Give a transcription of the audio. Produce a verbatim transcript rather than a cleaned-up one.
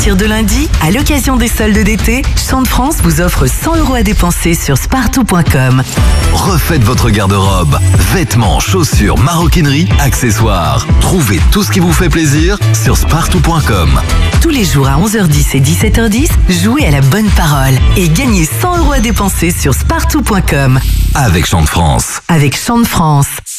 partir de lundi, à l'occasion des soldes d'été, Chant de France vous offre cent euros à dépenser sur spartou point com. Refaites votre garde-robe. Vêtements, chaussures, maroquinerie, accessoires. Trouvez tout ce qui vous fait plaisir sur spartou point com. Tous les jours à onze heures dix et dix-sept heures dix, jouez à la bonne parole et gagnez cent euros à dépenser sur spartou point com. Avec Chant de France. Avec Chant de France.